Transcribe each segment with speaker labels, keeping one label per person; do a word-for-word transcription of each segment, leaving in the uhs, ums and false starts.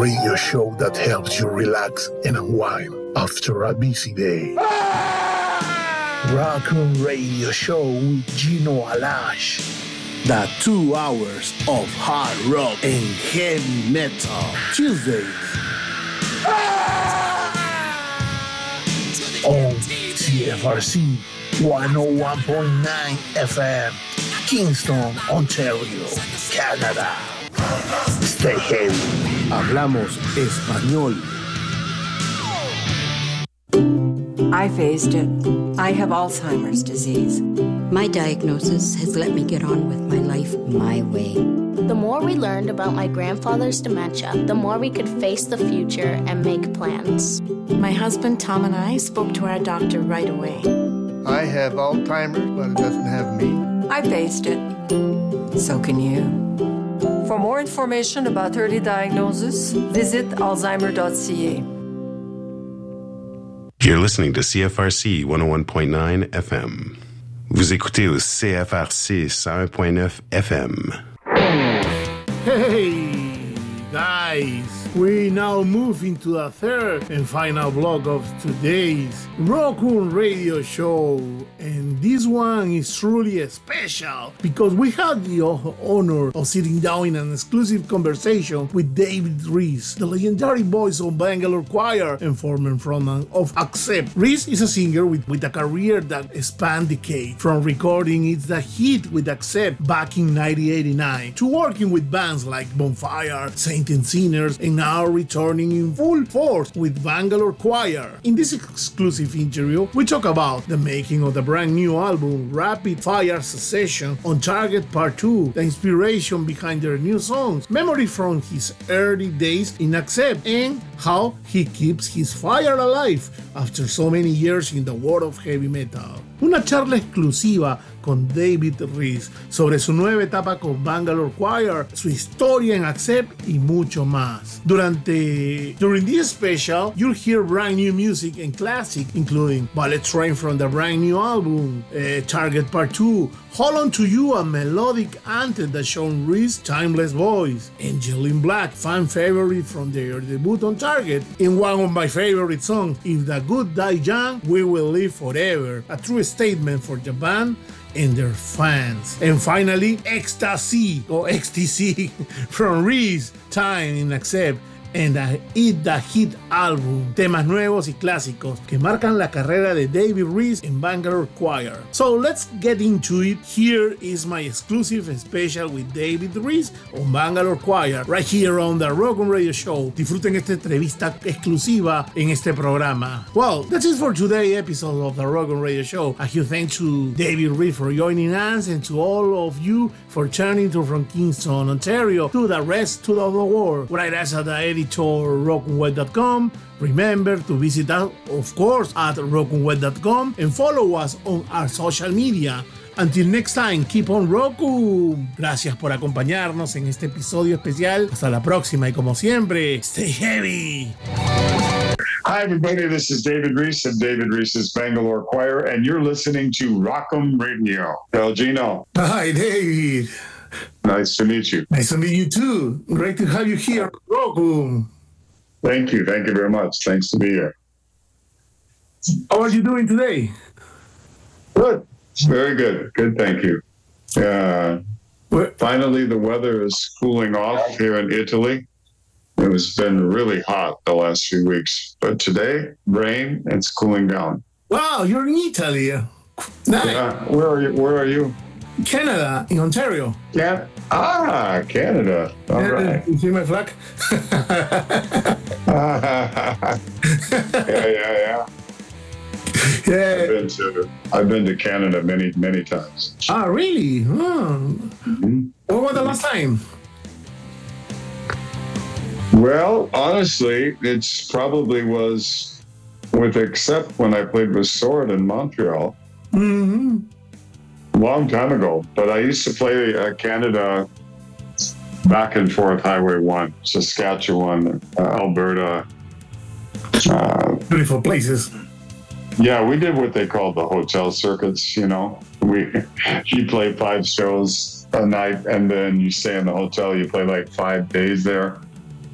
Speaker 1: radio show that helps you relax and unwind after a busy day. Raccoon Radio Show with Gino Alash. The two hours of hard rock and heavy metal. Tuesdays. On C F R C one oh one point nine F M. Kingston, Ontario, Canada. Stay heavy. Hablamos español.
Speaker 2: I faced it. I have Alzheimer's disease.
Speaker 3: My diagnosis has let me get on with my life my way.
Speaker 4: The more we learned about my grandfather's dementia, the more we could face the future and make plans.
Speaker 2: My husband Tom and I spoke to our doctor right away.
Speaker 5: I have Alzheimer's, but it doesn't have me.
Speaker 2: I faced it. So can you.
Speaker 6: For more information about early diagnosis, visit alzheimer dot c a.
Speaker 7: You're listening to C F R C one oh one point nine F M. Vous écoutez au C F R C one oh one point nine F M.
Speaker 1: Hey, guys. We now move into the third and final block of today's Raccoon Radio Show. And this one is truly special because we had the honor of sitting down in an exclusive conversation with David Rees, the legendary voice of Bangalore Choir and former frontman of Accept. Rees is a singer with, with a career that spanned decades, from recording It's the Hit with Accept back in nineteen eighty-nine to working with bands like Bonfire, Saints and Sinners, and now returning in full force with Bangalore Choir. In this exclusive interview, we talk about the making of the brand new album Rapid Fire Succession on Target Part two, the inspiration behind their new songs, memory from his early days in Accept, and how he keeps his fire alive after so many years in the world of heavy metal. Una charla exclusiva con David Rees sobre su nueva etapa con Bangalore Choir, su historia en Accept y mucho más. Durante during this special, you'll hear brand new music and classic, including Bullet Train from the brand new album, uh, Target Part two, Hold On To You, a melodic anthem that shows Rees' timeless voice, Angel in Black, fan favorite from their debut on Target, and one of my favorite songs, If the Good Die Young, We Will Live Forever, a true statement for the band and their fans. And finally, Ecstasy, or X T C, from Rees' time in Accept, and the It's the Hit album, temas nuevos y clásicos que marcan la carrera de David Rees en Bangalore Choir. So let's get into it. Here is my exclusive special with David Rees on Bangalore Choir, right here on the Raccoon Radio Show. Disfruten esta entrevista exclusiva en este programa. Well, that's it for today's episode of the Raccoon Radio Show. A huge thanks to David Rees for joining us and to all of you for turning to from Kingston, Ontario to the rest of the world. Right as at the editor raccoon web dot com. Remember to visit us, of course, at raccoon web dot com and follow us on our social media. Until next time, keep on Raccoon. Gracias por acompañarnos en este episodio especial. Hasta la próxima y como siempre, stay heavy.
Speaker 8: Hi, everybody. This is David Rees of David Rees's Bangalore Choir, and you're listening to Raccoon Radio. El Gino.
Speaker 1: Hi, David.
Speaker 8: Nice to meet you.
Speaker 1: Nice to meet you too. Great to have you here, Raccoon.
Speaker 8: Thank you. Thank you very much. Thanks to be here.
Speaker 1: How are you doing today?
Speaker 8: Good. Very good. Good. Thank you. Uh, finally, the weather is cooling off here in Italy. It has been really hot the last few weeks, but today, rain, and it's cooling down.
Speaker 1: Wow, you're in Italy. Nice.
Speaker 8: Yeah. Where are you? Where are you?
Speaker 1: Canada, in Ontario.
Speaker 8: Yeah. Ah, Canada. All
Speaker 1: yeah,
Speaker 8: right.
Speaker 1: You see my flag?
Speaker 8: yeah, yeah, yeah.
Speaker 1: Yeah.
Speaker 8: I've been to I've been to Canada many, many times.
Speaker 1: Ah, really? Oh. Mm-hmm. When was the last time?
Speaker 8: Well, honestly, it's probably was with Accept when I played with Sword in Montreal.
Speaker 1: Mm-hmm.
Speaker 8: Long time ago, but I used to play uh, Canada back and forth Highway one, Saskatchewan, uh, Alberta. Uh,
Speaker 1: Beautiful places.
Speaker 8: Yeah, we did what they called the hotel circuits, you know. We you play five shows a night and then you stay in the hotel, you play like five days there.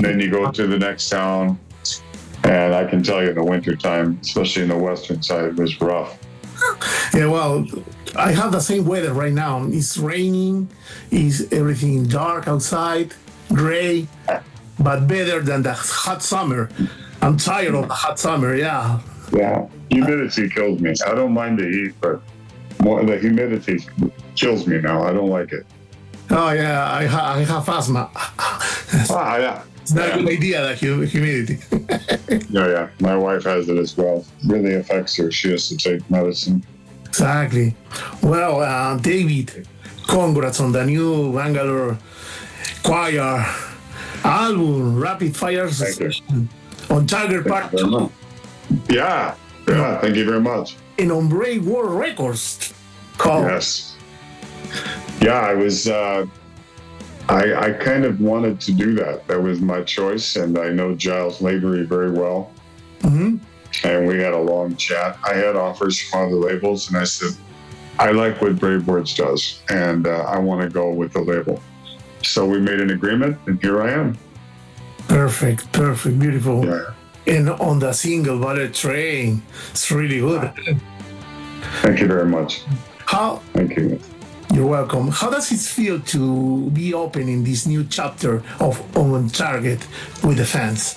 Speaker 8: And then you go to the next town. And I can tell you in the wintertime, especially in the western side, it was rough.
Speaker 1: Yeah, well, I have the same weather right now. It's raining, it's everything dark outside, gray, but better than the hot summer. I'm tired of the hot summer, yeah.
Speaker 8: Yeah, humidity kills me. I don't mind the heat, but more the humidity kills me now. I don't like it.
Speaker 1: Oh, yeah, I, ha- I have asthma.
Speaker 8: Ah, yeah.
Speaker 1: It's not
Speaker 8: yeah.
Speaker 1: a good idea, that hu- humidity.
Speaker 8: Yeah, yeah. My wife has it as well. Really affects her. She has to take medicine.
Speaker 1: Exactly. Well, uh, David, congrats on the new Bangalore Choir album, Rapid Fire Session, on Tiger Part two.
Speaker 8: Yeah, yeah. Thank you very much.
Speaker 1: And on Brave World Records. Called.
Speaker 8: Yes. Yeah, I was. Uh, I, I kind of wanted to do that. That was my choice, and I know Giles Lavery very well.
Speaker 1: Mm-hmm.
Speaker 8: And we had a long chat. I had offers from other labels, and I said, I like what Brave Words does, and uh, I want to go with the label. So we made an agreement, and here I am.
Speaker 1: Perfect, perfect, beautiful.
Speaker 8: Yeah.
Speaker 1: And on the single Ballet Train, it's really good.
Speaker 8: Thank you very much.
Speaker 1: How?
Speaker 8: Thank you.
Speaker 1: You're welcome. How does it feel to be opening this new chapter of On Target with the fans?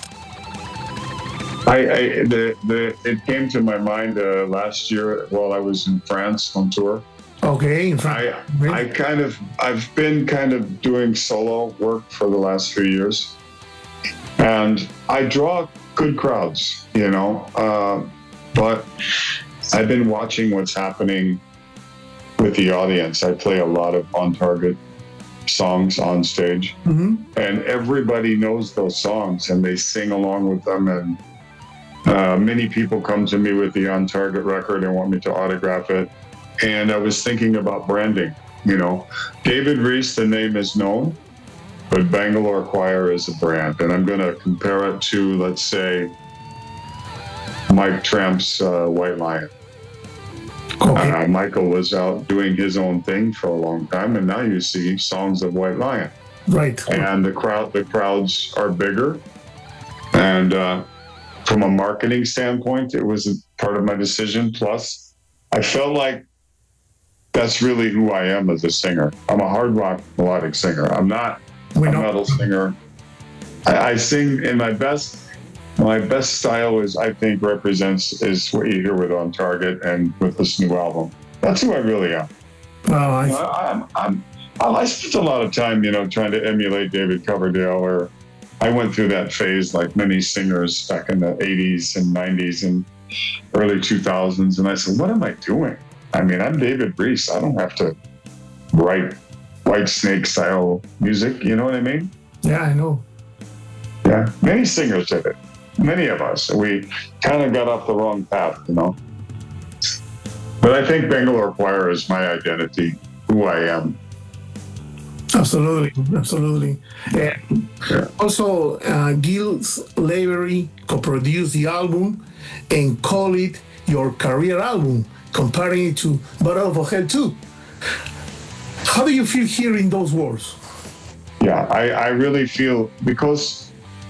Speaker 8: I, I the, the it came to my mind uh, last year while I was in France on tour.
Speaker 1: Okay, in France.
Speaker 8: I I kind of I've been kind of doing solo work for the last few years, and I draw good crowds, you know. Uh, but I've been watching what's happening with the audience. I play a lot of On Target songs on stage,
Speaker 1: mm-hmm.
Speaker 8: and everybody knows those songs, and they sing along with them. And uh, many people come to me with the On Target record and want me to autograph it. And I was thinking about branding. You know, David Reese, the name is known, but Bangalore Choir is a brand, and I'm going to compare it to, let's say, Mike Tramp's uh, White Lion.
Speaker 1: Okay.
Speaker 8: Uh, Michael was out doing his own thing for a long time, and now you see songs of White Lion.
Speaker 1: Right.
Speaker 8: And the crowd, the crowds are bigger. And uh, from a marketing standpoint, it was a part of my decision. Plus, I felt like that's really who I am as a singer. I'm a hard rock melodic singer. I'm not
Speaker 1: we
Speaker 8: a
Speaker 1: know.
Speaker 8: metal singer. I, I sing in my best. My best style is, I think, represents is what you hear with On Target and with this new album. That's who I really am.
Speaker 1: Well, I,
Speaker 8: You know, I'm, I'm, I spent a lot of time, you know, trying to emulate David Coverdale, or I went through that phase like many singers back in the eighties and nineties and early two thousands. And I said, what am I doing? I mean, I'm David Reese. I don't have to write White Snake style music. You know what I mean?
Speaker 1: yeah, I know.
Speaker 8: Yeah. Many singers did it. Many of us. We kind of got off the wrong path, you know. But I think Bangalore Choir is my identity, who I am.
Speaker 1: Absolutely, absolutely. Yeah.
Speaker 8: Yeah.
Speaker 1: Also, uh, Giles Lavery co-produced the album and called it your career album, comparing it to Battle of Hell two. How do you feel hearing those words?
Speaker 8: Yeah, I, I really feel, because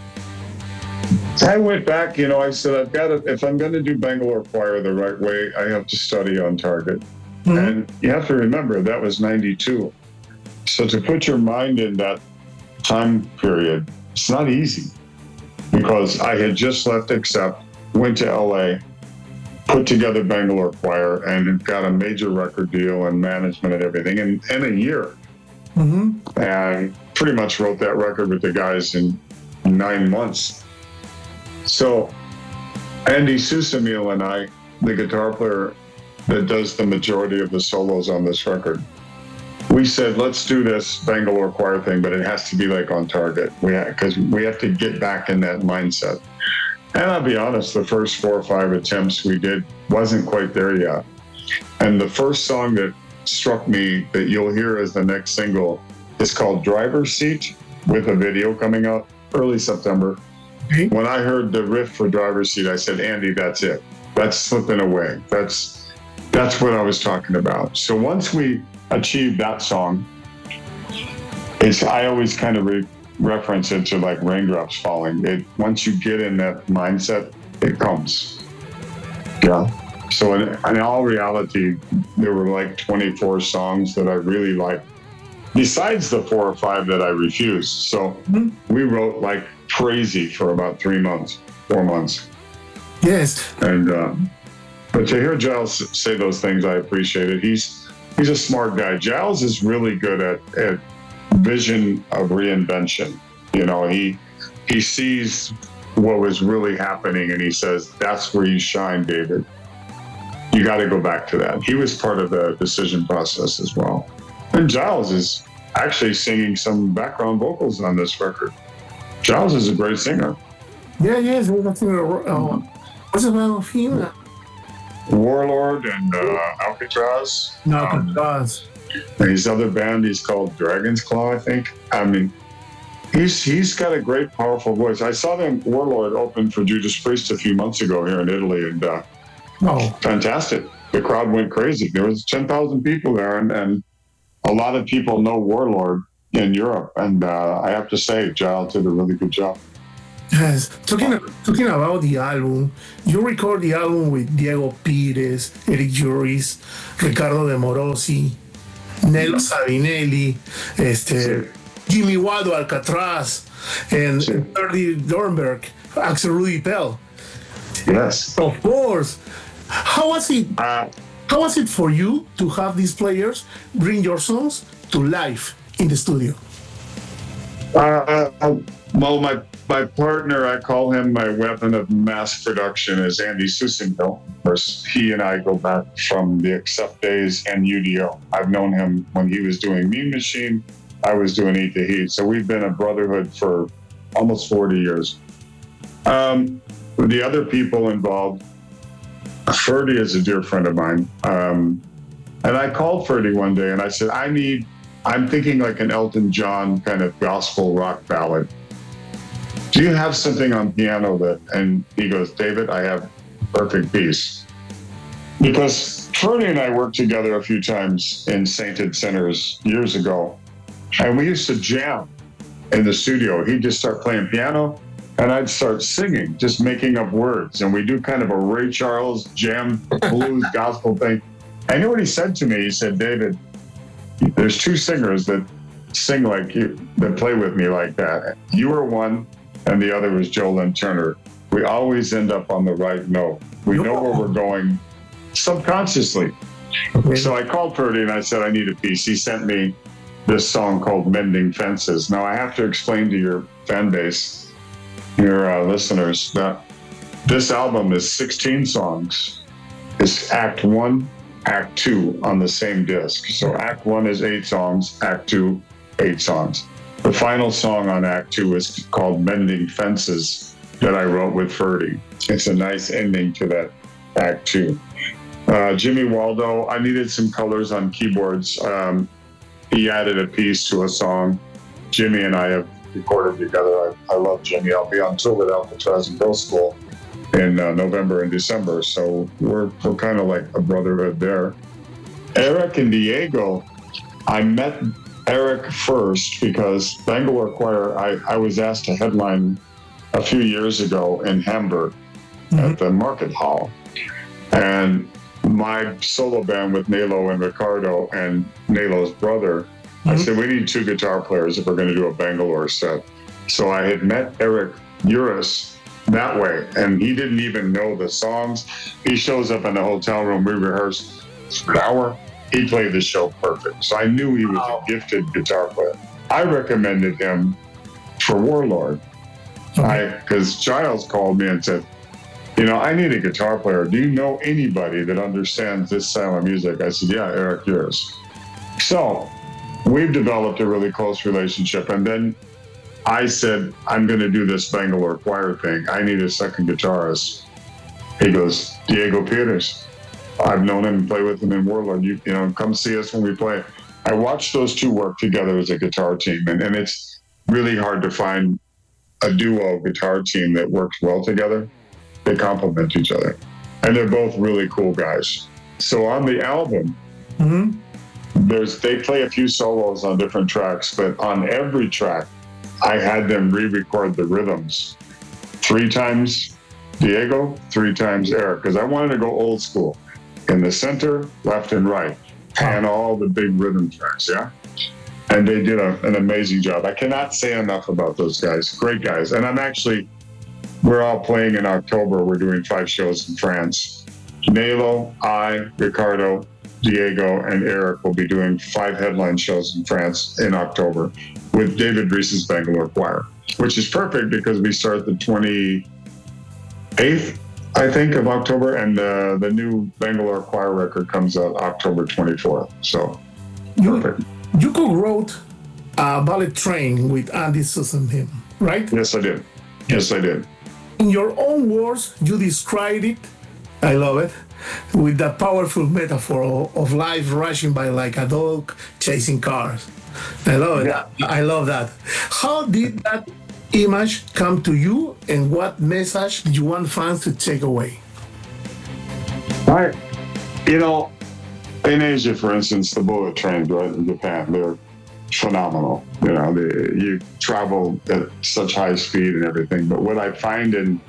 Speaker 8: I went back, you know, I said, I've got to, if I'm going to do Bangalore Choir the right way, I have to study On Target. Mm-hmm. And you have to remember, that was ninety-two. So to put your mind in that time period, it's not easy, because I had just left Accept, went to L A, put together Bangalore Choir, and got a major record deal and management and everything in, in a year.
Speaker 1: Mm-hmm.
Speaker 8: And pretty much wrote that record with the guys in nine months. So Andy Susamil and I, the guitar player that does the majority of the solos on this record, we said, let's do this Bangalore Choir thing, but it has to be like On Target. We because we have to get back in that mindset. And I'll be honest, the first four or five attempts we did wasn't quite there yet. And the first song that struck me that you'll hear as the next single is called Driver's Seat, with a video coming out early September. When I heard the riff for Driver's Seat, I said, Andy, that's it. That's Slipping Away. That's that's what I was talking about. So once we achieved that song, it's I always kind of re, reference it to like raindrops falling. It once you get in that mindset, it comes. Yeah. So in, in all reality, there were like twenty-four songs that I really liked, besides the four or five that I refused. So mm-hmm. we wrote like crazy for about three months, four months.
Speaker 1: Yes.
Speaker 8: And uh, but to hear Giles say those things, I appreciate it. He's he's a smart guy. Giles is really good at, at vision of reinvention. You know, he he sees what was really happening, and he says, "That's where you shine, David. You got to go back to that." He was part of the decision process as well. And Giles is actually singing some background vocals on this record. Giles is a great singer.
Speaker 1: Yeah, yes. Uh, what's the name of him?
Speaker 8: Warlord and uh, Alcatraz.
Speaker 1: No, Alcatraz.
Speaker 8: Um, his other band, he's called Dragon's Claw, I think. I mean, he's he's got a great, powerful voice. I saw them, Warlord, open for Judas Priest a few months ago here in Italy, and uh, oh, fantastic. The crowd went crazy. There was ten thousand people there, and, and a lot of people know Warlord in Europe. And uh, I have to say, Giles did a really good job.
Speaker 1: Yes. Talking, talking about the album, you record the album with Diego Pires, Eric Juris, Ricardo De Morosi, Nello Sabinelli, este, Jimmy Waldo Alcatraz, and Ferdy Dornberg, Axel Rudy Pell.
Speaker 8: Yes.
Speaker 1: Of course. How was it?
Speaker 8: Uh,
Speaker 1: how was it for you to have these players bring your songs to life in the studio?
Speaker 8: Uh, well, my my partner, I call him my weapon of mass production, is Andy Susingo. Of course, he and I go back from the Accept days and U D O. I've known him when he was doing Mean Machine. I was doing Eat the Heat. So we've been a brotherhood for almost forty years. Um, with the other people involved, Ferdy is a dear friend of mine. Um, and I called Ferdy one day and I said, I need, I'm thinking like an Elton John kind of gospel rock ballad. Do you have something on piano that, and he goes, David, I have Perfect Peace. Because Ferdy and I worked together a few times in Sainted Sinners years ago. And we used to jam in the studio. He'd just start playing piano and I'd start singing, just making up words. And we do kind of a Ray Charles jam blues gospel thing. I knew what he said to me. He said, David, there's two singers that sing like you, that play with me like that. You are one, and the other is Joe Lynn Turner. We always end up on the right note. We know where we're going subconsciously. So I called Ferdy and I said, I need a piece. He sent me this song called Mending Fences. Now I have to explain to your fan base, your uh, listeners, that this album is sixteen songs. It's Act One, Act Two on the same disc. So Act One is eight songs, Act Two, eight songs. The final song on Act Two is called Mending Fences that I wrote with Ferdy. It's a nice ending to that Act Two. Uh, Jimmy Waldo, I needed some colors on keyboards. Um, he added a piece to a song. Jimmy and I have recorded together. I, I love Jimmy. I'll be on tour with Alcatraz and Girls School in uh, November and December. So we're, we're kind of like a brotherhood there. Eric and Diego, I met Eric first because Bangalore Choir, I, I was asked to headline a few years ago in Hamburg mm-hmm. at the Market Hall. And my solo band with Nelo and Ricardo and Nelo's brother, mm-hmm. I said, we need two guitar players if we're going to do a Bangalore set. So I had met Eric Uris that way, and he didn't even know the songs. He shows up in the hotel room, we rehearsed an hour. He played the show perfect. So I knew he was a gifted guitar player. I recommended him for Warlord. Because okay. Giles called me and said, you know, I need a guitar player. Do you know anybody that understands this style of music? I said, yeah, Eric Uris. So we've developed a really close relationship. And then I said, I'm going to do this Bangalore Choir thing. I need a second guitarist. He goes, Diego Pires. I've known him and played with him in Warlord. You, you know, come see us when we play. I watched those two work together as a guitar team. And, and it's really hard to find a duo guitar team that works well together. They complement each other. And they're both really cool guys. So on the album, mm-hmm. there's they play a few solos on different tracks, but on every track, I had them re-record the rhythms. Three times Diego, three times Eric, because I wanted to go old school. In the center, left and right, and all the big rhythm tracks, yeah? And they did a, an amazing job. I cannot say enough about those guys. Great guys. And I'm actually, we're all playing in October. We're doing five shows in France. Nelo, I, Ricardo, Diego, and Eric will be doing five headline shows in France in October with David Reese's Bangalore Choir, which is perfect because we start the twenty-eighth, I think, of October, and uh, the new Bangalore Choir record comes out October twenty-fourth. So, perfect.
Speaker 1: You, you co-wrote uh, Ballet Train with Andy Susanheim, right?
Speaker 8: Yes, I did. Yes, I did.
Speaker 1: In your own words, you described it, I love it, with that powerful metaphor of life rushing by like a dog chasing cars. I love it. Yeah. I love that. How did that image come to you, and what message do you want fans to take away?
Speaker 8: I, you know, in Asia, for instance, the bullet trains, right, in Japan, they're phenomenal. You know, they, you travel at such high speed and everything. But what I find in,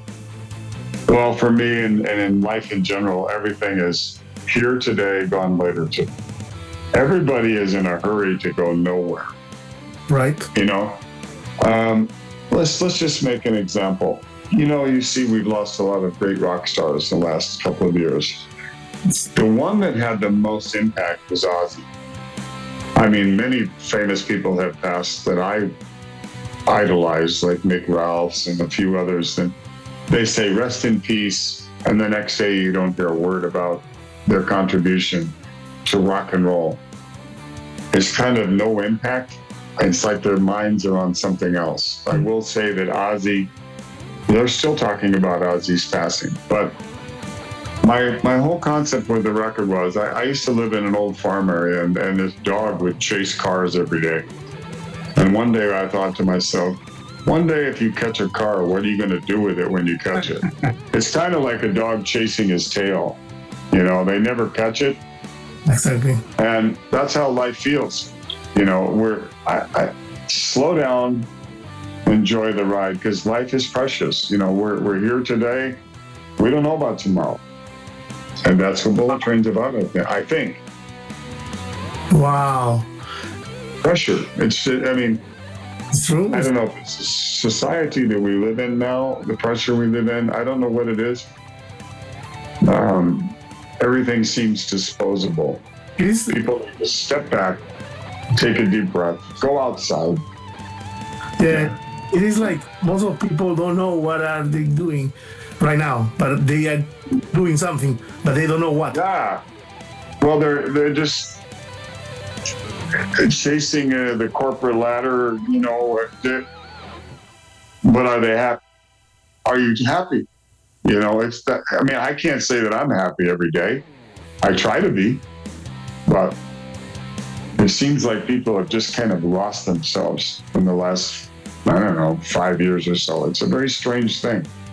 Speaker 8: well, for me and, and in life in general, everything is here today, gone later too. Everybody is in a hurry to go nowhere.
Speaker 1: Right.
Speaker 8: You know, um, let's let's just make an example. You know, you see we've lost a lot of great rock stars in the last couple of years. The one that had the most impact was Ozzy. I mean, many famous people have passed that I idolized, like Mick Ralphs and a few others. And they say, rest in peace. And the next day you don't hear a word about their contribution to rock and roll. It's kind of no impact. It's like their minds are on something else. I will say that Ozzy, they're still talking about Ozzy's passing. But my my whole concept with the record was, I, I used to live in an old farm area, and, and this dog would chase cars every day. And one day I thought to myself, one day if you catch a car, what are you going to do with it when you catch it? It's kind of like a dog chasing his tail. You know, they never catch it.
Speaker 1: Exactly.
Speaker 8: And that's how life feels. You know, we're I, I slow down, enjoy the ride, because life is precious. You know, we're we're here today. We don't know about tomorrow. And that's what Bullet Train's about, I think.
Speaker 1: Wow.
Speaker 8: Pressure. It's, I mean,
Speaker 1: it's true.
Speaker 8: I don't know if it's the society that we live in now, the pressure we live in. I don't know what it is. Um, everything seems disposable.
Speaker 1: Is
Speaker 8: People need to step back, take a deep breath, go outside.
Speaker 1: Yeah, it is like most of people don't know what are they doing right now, but they are doing something, but they don't know what.
Speaker 8: Yeah. Well, they're they're just chasing uh, the corporate ladder, you know. But are they happy? Are you happy? You know, it's that. I mean, I can't say that I'm happy every day. I try to be, but it seems like people have just kind of lost themselves in the last, I don't know, five years or so. It's a very strange thing.